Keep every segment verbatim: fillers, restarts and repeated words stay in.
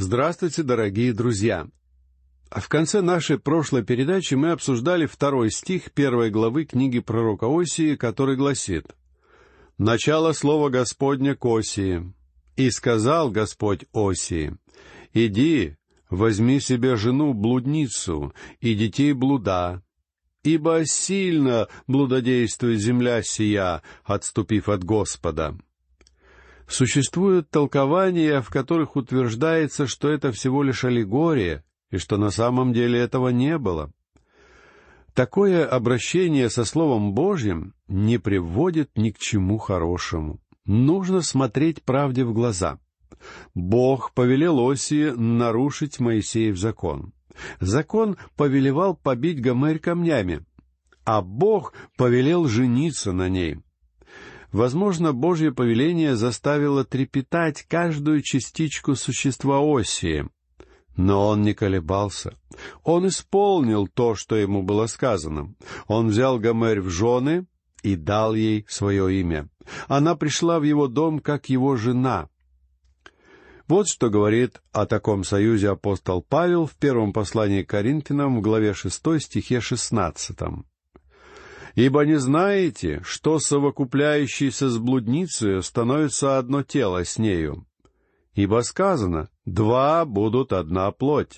Здравствуйте, дорогие друзья! В конце нашей прошлой передачи мы обсуждали второй стих первой главы книги пророка Осии, который гласит: «Начало слова Господня к Осии. И сказал Господь Осии: иди, возьми себе жену-блудницу и детей блуда, ибо сильно блудодействует земля сия, отступив от Господа». Существуют толкования, в которых утверждается, что это всего лишь аллегория, и что на самом деле этого не было. Такое обращение со Словом Божьим не приводит ни к чему хорошему. Нужно смотреть правде в глаза. Бог повелел Осии нарушить Моисеев закон. Закон повелевал побить Гомерь камнями, а Бог повелел жениться на ней. Возможно, Божье повеление заставило трепетать каждую частичку существа Осии. Но он не колебался. Он исполнил то, что ему было сказано. Он взял Гомерь в жены и дал ей свое имя. Она пришла в его дом как его жена. Вот что говорит о таком союзе апостол Павел в первом послании к Коринфянам в главе шестой, стихе шестнадцатом. «Ибо не знаете, что совокупляющийся с блудницей становится одно тело с нею? Ибо сказано: два будут одна плоть».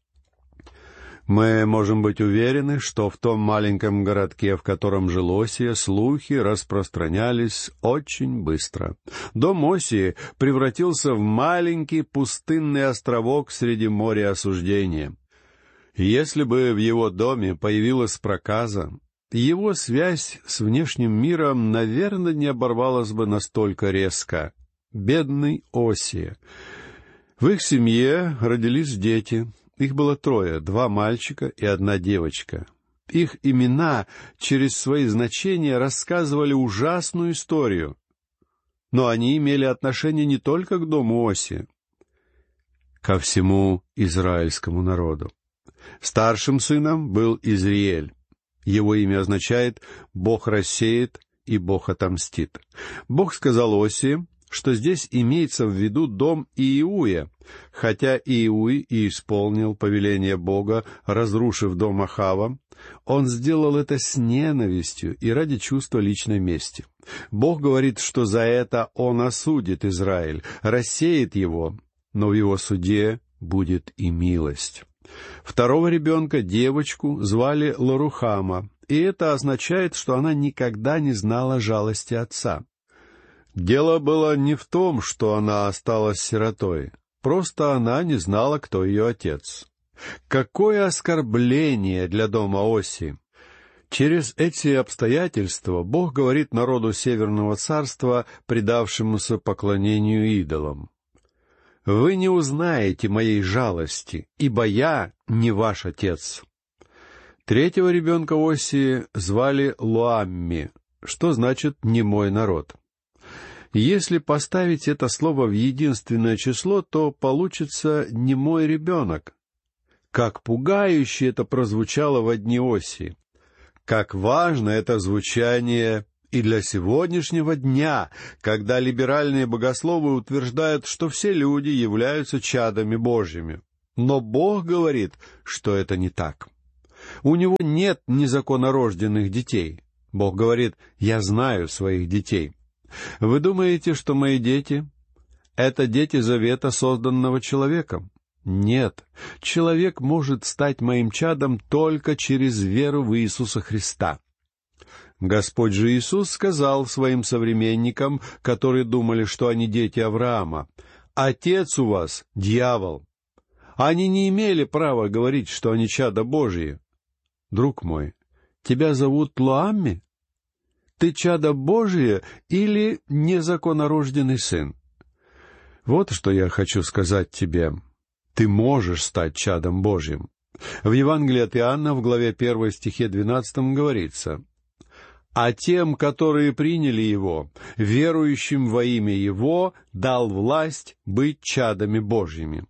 Мы можем быть уверены, что в том маленьком городке, в котором жил Осия, слухи распространялись очень быстро. Дом Осии превратился в маленький пустынный островок среди моря осуждения. Если бы в его доме появилась проказа, его связь с внешним миром, наверное, не оборвалась бы настолько резко. Бедный Осия. В их семье родились дети. Их было трое, два мальчика и одна девочка. Их имена через свои значения рассказывали ужасную историю. Но они имели отношение не только к дому Осии, ко всему израильскому народу. Старшим сыном был Изриэль. Его имя означает «Бог рассеет» и «Бог отомстит». Бог сказал Осии, что здесь имеется в виду дом Иеуя, хотя Иеуй и исполнил повеление Бога, разрушив дом Ахава, он сделал это с ненавистью и ради чувства личной мести. Бог говорит, что за это он осудит Израиль, рассеет его, но в его суде будет и милость. Второго ребенка, девочку, звали Лорухама, и это означает, что она никогда не знала жалости отца. Дело было не в том, что она осталась сиротой, просто она не знала, кто ее отец. Какое оскорбление для дома Осии! Через эти обстоятельства Бог говорит народу Северного царства, предавшемуся поклонению идолам: «Вы не узнаете моей жалости, ибо я не ваш отец». Третьего ребенка Осии звали Лоамми, что значит «не мой народ». Если поставить это слово в единственное число, то получится «не мой ребенок». Как пугающе это прозвучало во дни Осии! Как важно это звучание и для сегодняшнего дня, когда либеральные богословы утверждают, что все люди являются чадами Божьими. Но Бог говорит, что это не так. У Него нет незаконнорожденных детей. Бог говорит: «Я знаю своих детей». Вы думаете, что мои дети — это дети завета, созданного человеком? Нет. Человек может стать моим чадом только через веру в Иисуса Христа. Господь же Иисус сказал своим современникам, которые думали, что они дети Авраама: «Отец у вас — дьявол». Они не имели права говорить, что они чада Божьи. Друг мой, тебя зовут Лоамми? Ты чадо Божие или незаконнорожденный сын? Вот что я хочу сказать тебе. Ты можешь стать чадом Божьим. В Евангелии от Иоанна в главе первой стихе двенадцатом говорится: «А тем, которые приняли Его, верующим во имя Его, дал власть быть чадами Божьими».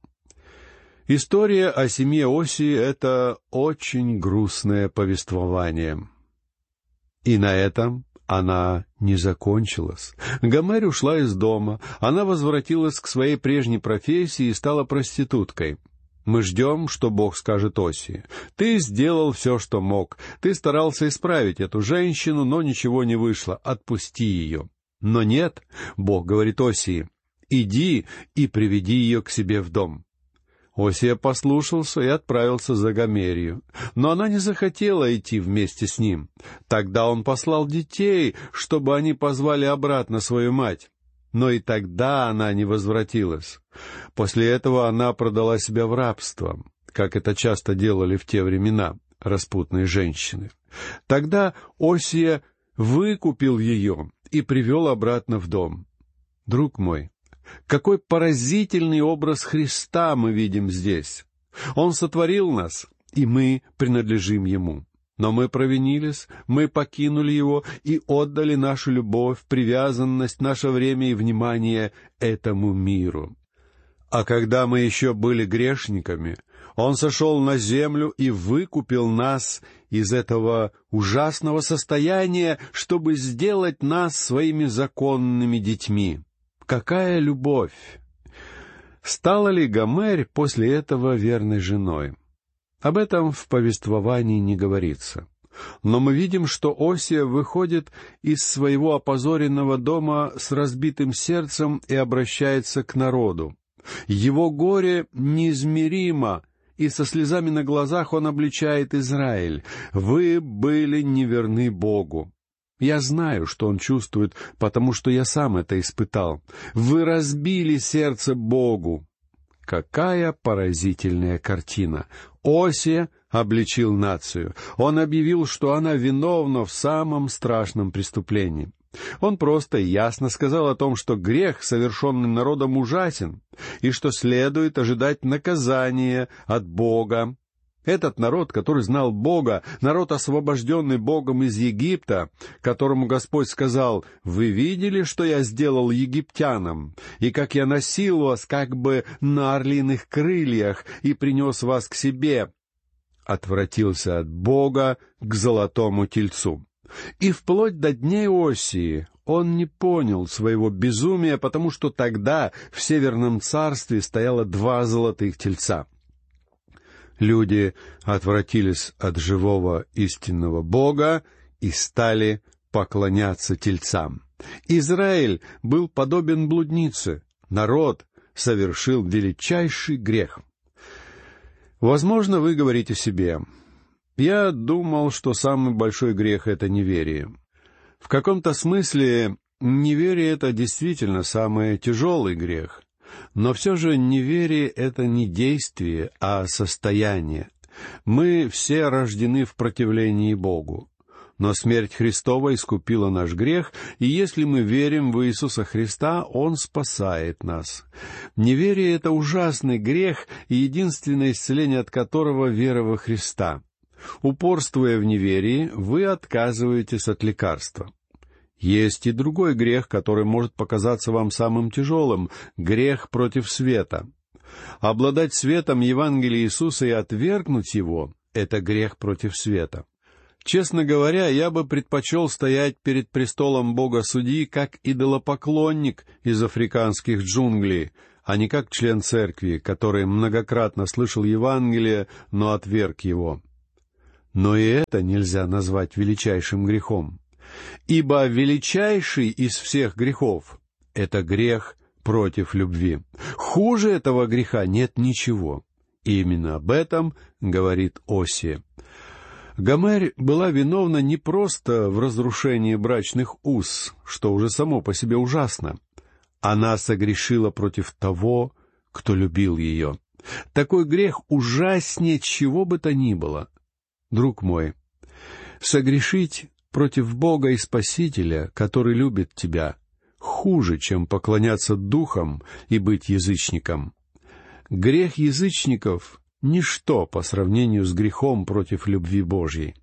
История о семье Осии — это очень грустное повествование. И на этом она не закончилась. Гомер ушла из дома, она возвратилась к своей прежней профессии и стала проституткой. Мы ждем, что Бог скажет Осии: «Ты сделал все, что мог. Ты старался исправить эту женщину, но ничего не вышло. Отпусти ее». Но нет, Бог говорит Осии: «Иди и приведи ее к себе в дом». Осия послушался и отправился за Гомерью, но она не захотела идти вместе с ним. Тогда он послал детей, чтобы они позвали обратно свою мать. Но и тогда она не возвратилась. После этого она продала себя в рабство, как это часто делали в те времена распутные женщины. Тогда Осия выкупил ее и привел обратно в дом. Друг мой, какой поразительный образ Христа мы видим здесь! Он сотворил нас, и мы принадлежим Ему. Но мы провинились, мы покинули Его и отдали нашу любовь, привязанность, наше время и внимание этому миру. А когда мы еще были грешниками, Он сошел на землю и выкупил нас из этого ужасного состояния, чтобы сделать нас своими законными детьми. Какая любовь! Стала ли Гомер после этого верной женой? Об этом в повествовании не говорится. Но мы видим, что Осия выходит из своего опозоренного дома с разбитым сердцем и обращается к народу. Его горе неизмеримо, и со слезами на глазах он обличает Израиль: «Вы были неверны Богу». Я знаю, что он чувствует, потому что я сам это испытал. «Вы разбили сердце Богу». Какая поразительная картина! Осия обличил нацию. Он объявил, что она виновна в самом страшном преступлении. Он просто и ясно сказал о том, что грех, совершенный народом, ужасен, и что следует ожидать наказания от Бога. Этот народ, который знал Бога, народ, освобожденный Богом из Египта, которому Господь сказал: «Вы видели, что я сделал египтянам, и как я носил вас как бы на орлиных крыльях и принес вас к себе», отвратился от Бога к золотому тельцу. И вплоть до дней Осии он не понял своего безумия, потому что тогда в Северном царстве стояло два золотых тельца. Люди отвратились от живого истинного Бога и стали поклоняться тельцам. Израиль был подобен блуднице. Народ совершил величайший грех. Возможно, вы говорите себе: «Я думал, что самый большой грех — это неверие». В каком-то смысле неверие — это действительно самый тяжелый грех. Но все же неверие — это не действие, а состояние. Мы все рождены в противлении Богу. Но смерть Христова искупила наш грех, и если мы верим в Иисуса Христа, Он спасает нас. Неверие — это ужасный грех, и единственное исцеление от которого — вера во Христа. Упорствуя в неверии, вы отказываетесь от лекарства. Есть и другой грех, который может показаться вам самым тяжелым — грех против света. Обладать светом Евангелия Иисуса и отвергнуть его — это грех против света. Честно говоря, я бы предпочел стоять перед престолом Бога-Судьи как идолопоклонник из африканских джунглей, а не как член церкви, который многократно слышал Евангелие, но отверг его. Но и это нельзя назвать величайшим грехом. Ибо величайший из всех грехов — это грех против любви. Хуже этого греха нет ничего. И именно об этом говорит Осия. Гомер была виновна не просто в разрушении брачных уз, что уже само по себе ужасно. Она согрешила против того, кто любил ее. Такой грех ужаснее чего бы то ни было. Друг мой, согрешить против Бога и Спасителя, который любит тебя, хуже, чем поклоняться духам и быть язычником. Грех язычников — ничто по сравнению с грехом против любви Божьей.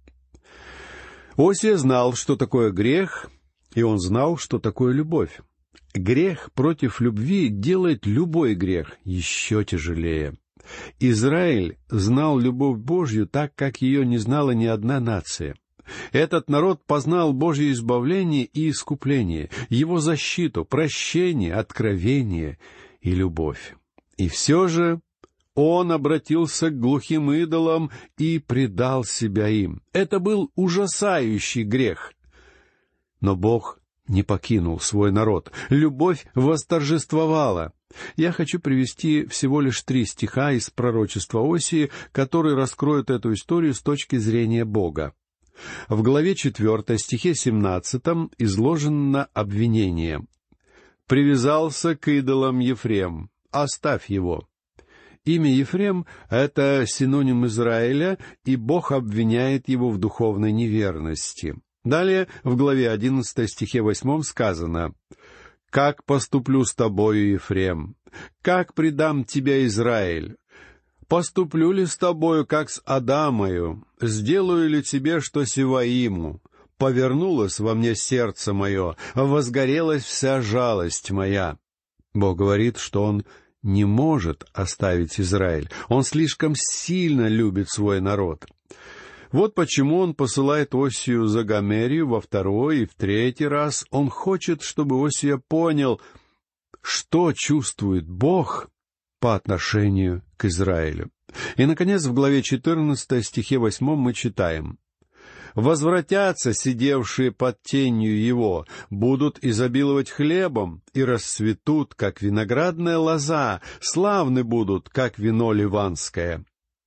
Осия знал, что такое грех, и он знал, что такое любовь. Грех против любви делает любой грех еще тяжелее. Израиль знал любовь Божью так, как ее не знала ни одна нация. Этот народ познал Божье избавление и искупление, Его защиту, прощение, откровение и любовь. И все же он обратился к глухим идолам и предал себя им. Это был ужасающий грех. Но Бог не покинул свой народ. Любовь восторжествовала. Я хочу привести всего лишь три стиха из пророчества Осии, которые раскроют эту историю с точки зрения Бога. В главе четвёртой, стихе семнадцатом, изложено обвинение. «Привязался к идолам Ефрем, оставь его». Имя Ефрем — это синоним Израиля, и Бог обвиняет его в духовной неверности. Далее, в главе одиннадцатой, стихе восьмом сказано: «Как поступлю с тобою, Ефрем? Как предам тебя, Израиль? Поступлю ли с тобою, как с Адамою? Сделаю ли тебе, что Севаиму? Повернулось во мне сердце мое, возгорелась вся жалость моя». Бог говорит, что Он не может оставить Израиль. Он слишком сильно любит свой народ. Вот почему Он посылает Осию за Гомерию во второй и в третий раз. Он хочет, чтобы Осия понял, что чувствует Бог по отношению к Израилю. И, наконец, в главе четырнадцатой, стихе восьмом мы читаем: «Возвратятся сидевшие под тенью его, будут изобиловать хлебом и расцветут, как виноградная лоза, славны будут, как вино ливанское».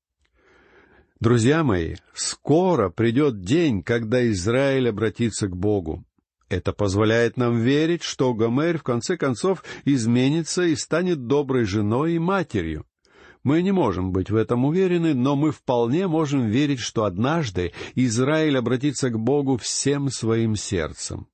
Друзья мои, скоро придет день, когда Израиль обратится к Богу. Это позволяет нам верить, что Гомер в конце концов изменится и станет доброй женой и матерью. Мы не можем быть в этом уверены, но мы вполне можем верить, что однажды Израиль обратится к Богу всем своим сердцем.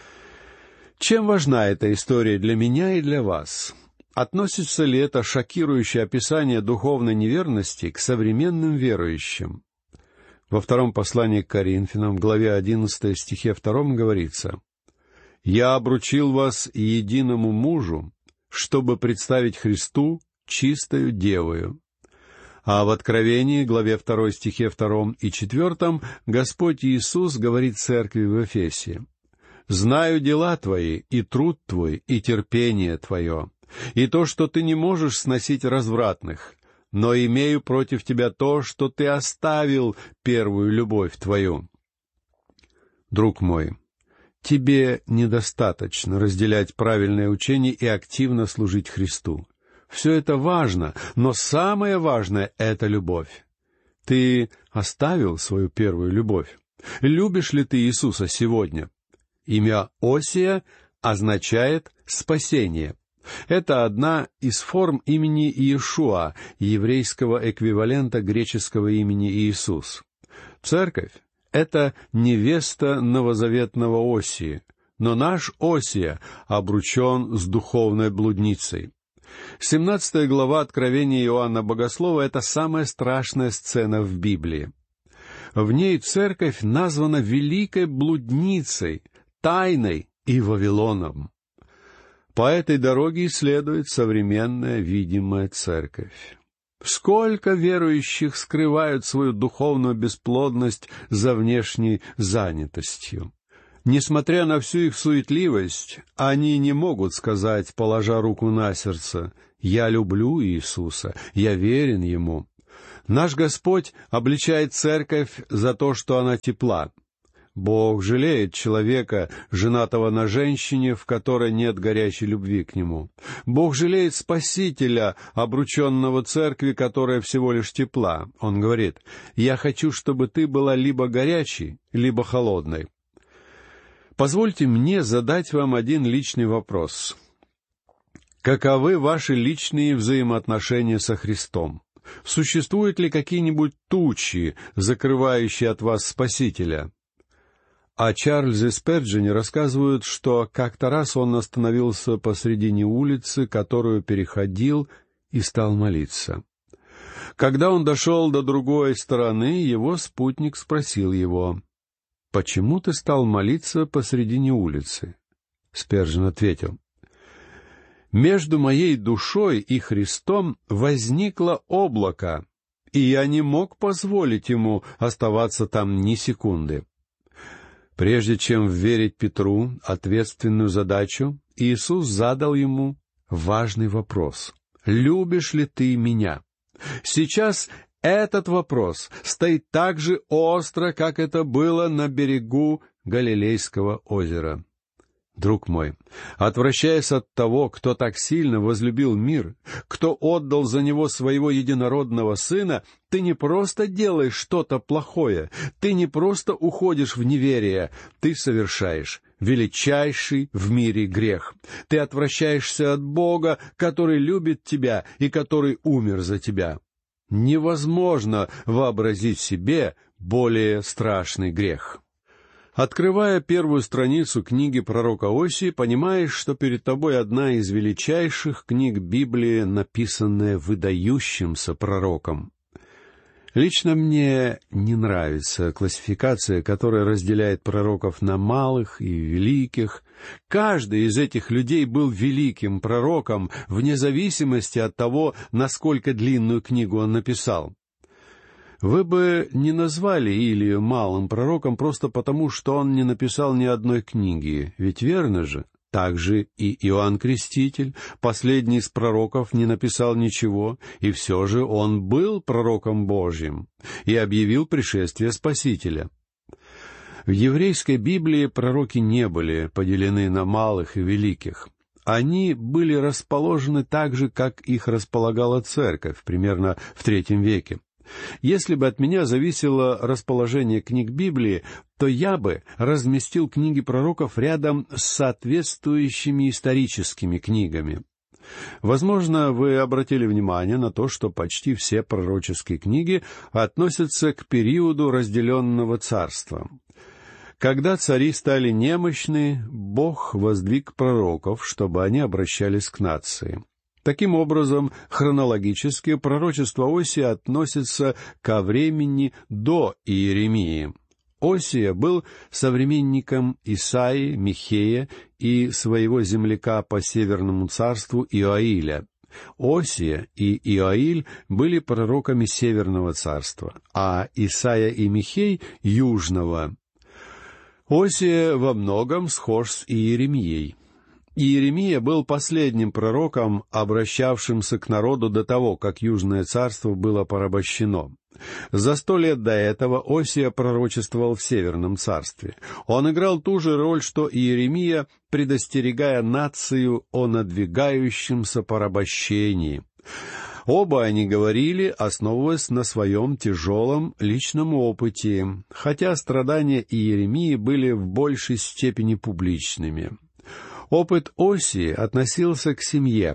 Чем важна эта история для меня и для вас? Относится ли это шокирующее описание духовной неверности к современным верующим? Во втором послании к Коринфянам, главе одиннадцатой, стихе втором говорится: «Я обручил вас единому мужу, чтобы представить Христу чистою девою». А в Откровении, главе второй, стихе втором и четвертом, Господь Иисус говорит церкви в Эфесе: «Знаю дела твои, и труд твой, и терпение твое, и то, что ты не можешь сносить развратных, но имею против тебя то, что ты оставил первую любовь твою». Друг мой, тебе недостаточно разделять правильное учение и активно служить Христу. Все это важно, но самое важное — это любовь. Ты оставил свою первую любовь? Любишь ли ты Иисуса сегодня? Имя Осия означает «спасение». Это одна из форм имени Иешуа, еврейского эквивалента греческого имени Иисус. Церковь — это невеста новозаветного Осии, но наш Осия обручен с духовной блудницей. семнадцатая глава Откровения Иоанна Богослова — это самая страшная сцена в Библии. В ней церковь названа великой блудницей, тайной и Вавилоном. По этой дороге следует современная видимая церковь. Сколько верующих скрывают свою духовную бесплодность за внешней занятостью. Несмотря на всю их суетливость, они не могут сказать, положа руку на сердце: «Я люблю Иисуса, я верен Ему». Наш Господь обличает церковь за то, что она тепла. Бог жалеет человека, женатого на женщине, в которой нет горячей любви к Нему. Бог жалеет Спасителя, обрученного церкви, которая всего лишь тепла. Он говорит: «Я хочу, чтобы ты была либо горячей, либо холодной». Позвольте мне задать вам один личный вопрос. Каковы ваши личные взаимоотношения со Христом? Существуют ли какие-нибудь тучи, закрывающие от вас Спасителя? О Чарльзе Спержене рассказывают, что как-то раз он остановился посредине улицы, которую переходил, и стал молиться. Когда он дошел до другой стороны, его спутник спросил его: «Почему ты стал молиться посредине улицы?» Спержен ответил: «Между моей душой и Христом возникло облако, и я не мог позволить ему оставаться там ни секунды. Прежде чем вверить Петру ответственную задачу, Иисус задал ему важный вопрос: «Любишь ли ты меня?» Сейчас этот вопрос стоит так же остро, как это было на берегу Галилейского озера. Друг мой, отвращаясь от того, кто так сильно возлюбил мир, кто отдал за него своего единородного Сына, ты не просто делаешь что-то плохое, ты не просто уходишь в неверие, ты совершаешь величайший в мире грех. Ты отвращаешься от Бога, который любит тебя и который умер за тебя. Невозможно вообразить себе более страшный грех. Открывая первую страницу книги пророка Осии, понимаешь, что перед тобой одна из величайших книг Библии, написанная выдающимся пророком. Лично мне не нравится классификация, которая разделяет пророков на малых и великих. Каждый из этих людей был великим пророком, вне зависимости от того, насколько длинную книгу он написал. Вы бы не назвали Илию малым пророком просто потому, что он не написал ни одной книги, ведь верно же? Также и Иоанн Креститель, последний из пророков, не написал ничего, и все же он был пророком Божьим и объявил пришествие Спасителя. В еврейской Библии пророки не были поделены на малых и великих. Они были расположены так же, как их располагала церковь, примерно в третьем веке. Если бы от меня зависело расположение книг Библии, то я бы разместил книги пророков рядом с соответствующими историческими книгами. Возможно, вы обратили внимание на то, что почти все пророческие книги относятся к периоду разделенного царства. Когда цари стали немощны, Бог воздвиг пророков, чтобы они обращались к нации. Таким образом, хронологически пророчество Осии относится ко времени до Иеремии. Осия был современником Исаии, Михея и своего земляка по Северному царству Иоиля. Осия и Иоиль были пророками Северного царства, а Исаия и Михей — Южного. Осия во многом схож с Иеремией. Иеремия был последним пророком, обращавшимся к народу до того, как Южное царство было порабощено. За сто лет до этого Осия пророчествовал в Северном царстве. Он играл ту же роль, что Иеремия, предостерегая нацию о надвигающемся порабощении. Оба они говорили, основываясь на своем тяжелом личном опыте, хотя страдания Иеремии были в большей степени публичными. Опыт Осии относился к семье,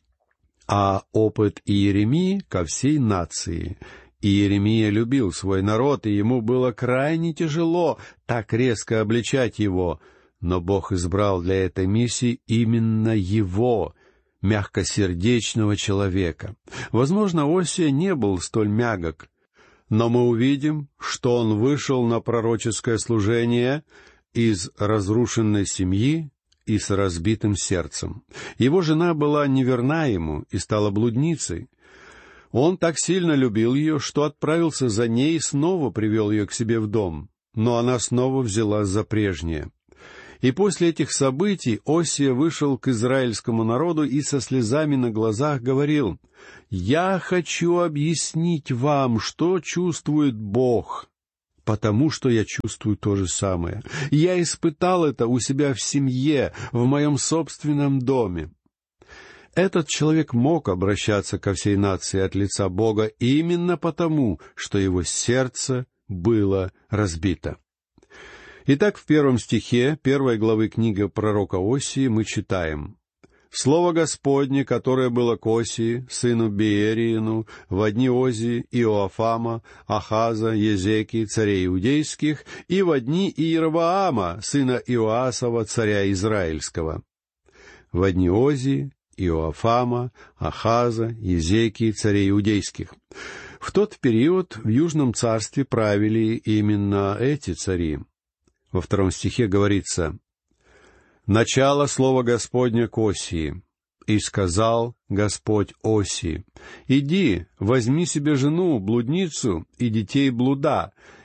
а опыт Иеремии — ко всей нации. Иеремия любил свой народ, и ему было крайне тяжело так резко обличать его, но Бог избрал для этой миссии именно его, мягкосердечного человека. Возможно, Осия не был столь мягок, но мы увидим, что он вышел на пророческое служение из разрушенной семьи и с разбитым сердцем. Его жена была неверна ему и стала блудницей. Он так сильно любил ее, что отправился за ней и снова привел ее к себе в дом, но она снова взялась за прежнее. И после этих событий Осия вышел к израильскому народу и со слезами на глазах говорил: «Я хочу объяснить вам, что чувствует Бог, потому что я чувствую то же самое. Я испытал это у себя в семье, в моем собственном доме». Этот человек мог обращаться ко всей нации от лица Бога именно потому, что его сердце было разбито. Итак, в первом стихе первой главы книги пророка Осии мы читаем: «Слово Господне, которое было к Осии, сыну Беериину, во дни Озии, Иоафама, Ахаза, Езекии, царей иудейских, и во дни Иеровоама, сына Иоасова, царя израильского». Во дни Озии, Иоафама, Ахаза, Езекии, царей иудейских. В тот период в Южном царстве правили именно эти цари. Во втором стихе говорится: «Начало слова Господня к Осии. И сказал Господь Осии: иди, возьми себе жену, блудницу, и детей блуда,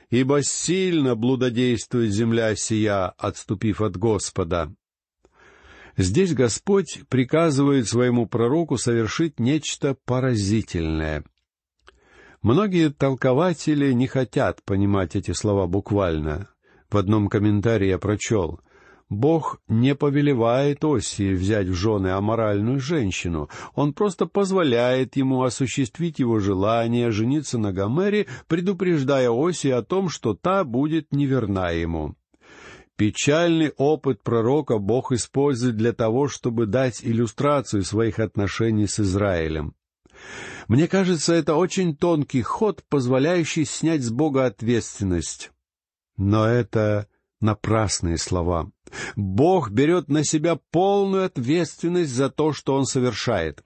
ибо сильно блудодействует земля сия, отступив от Господа». Здесь Господь приказывает своему пророку совершить нечто поразительное. Многие толкователи не хотят понимать эти слова буквально. В одном комментарии я прочел: Бог не повелевает Осии взять в жены аморальную женщину. Он просто позволяет ему осуществить его желание жениться на Гомере, предупреждая Осии о том, что та будет неверна ему. Печальный опыт пророка Бог использует для того, чтобы дать иллюстрацию своих отношений с Израилем. Мне кажется, это очень тонкий ход, позволяющий снять с Бога ответственность. Но это напрасные слова. Бог берет на себя полную ответственность за то, что Он совершает.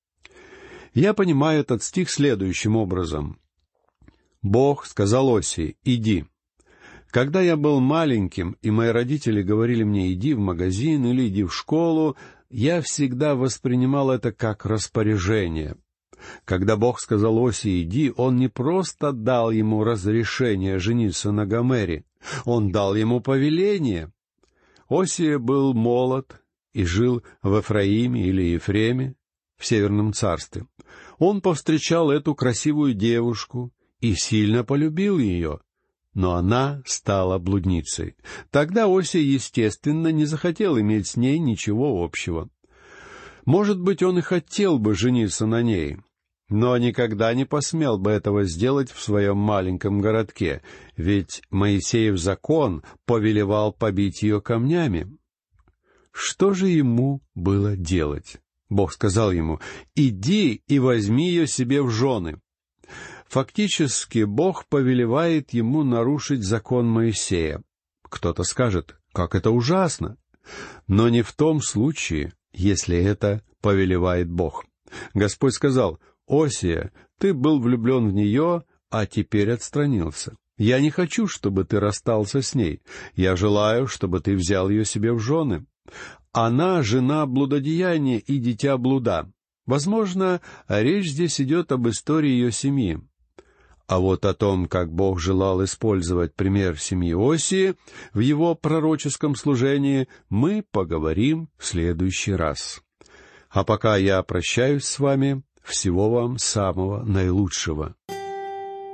Я понимаю этот стих следующим образом. Бог сказал Осии: «Иди». Когда я был маленьким, и мои родители говорили мне: «Иди в магазин» или «иди в школу», я всегда воспринимал это как распоряжение. Когда Бог сказал Осии «иди», Он не просто дал ему разрешение жениться на Гомере, Он дал ему повеление. Осия был молод и жил в Эфраиме или Ефреме, в Северном царстве. Он повстречал эту красивую девушку и сильно полюбил ее, но она стала блудницей. Тогда Осия, естественно, не захотел иметь с ней ничего общего. Может быть, он и хотел бы жениться на ней, но никогда не посмел бы этого сделать в своем маленьком городке, ведь Моисеев закон повелевал побить ее камнями. Что же ему было делать? Бог сказал ему: «Иди и возьми ее себе в жены». Фактически, Бог повелевает ему нарушить закон Моисея. Кто-то скажет: «Как это ужасно!» Но не в том случае, если это повелевает Бог. Господь сказал: «Осия, ты был влюблен в нее, а теперь отстранился. Я не хочу, чтобы ты расстался с ней. Я желаю, чтобы ты взял ее себе в жены. Она — жена блудодеяния и дитя блуда». Возможно, речь здесь идет об истории ее семьи. А вот о том, как Бог желал использовать пример семьи Осии в его пророческом служении, мы поговорим в следующий раз. А пока я прощаюсь с вами. Всего вам самого наилучшего.